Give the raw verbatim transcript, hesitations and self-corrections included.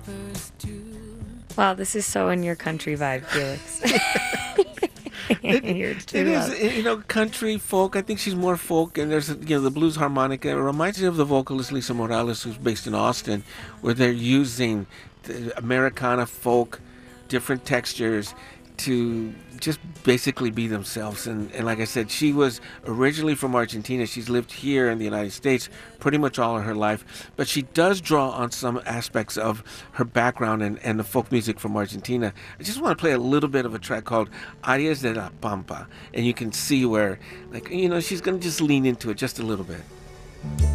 Wow, this is so in your country vibe, Felix. It, You're it too is, loud. eh, you know, country folk. I think she's more folk, and there's, you know, the blues harmonica. It reminds me of the vocalist Lisa Morales, who's based in Austin, where they're using the Americana folk, different textures, to just basically be themselves. And, and like I said, she was originally from Argentina. She's lived here in the United States pretty much all of her life, but she does draw on some aspects of her background and, and the folk music from Argentina. I just want to play a little bit of a track called Arias de la Pampa, and you can see where, like, you know, she's going to just lean into it just a little bit.